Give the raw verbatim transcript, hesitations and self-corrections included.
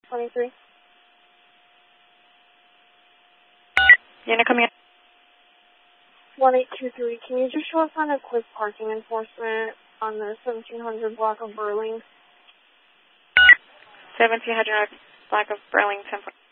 twenty-three. Unit coming in. one eight two three. Can you just show us on a quick parking enforcement on the seventeen hundred block of Burlington? seventeen hundred block of Burlington.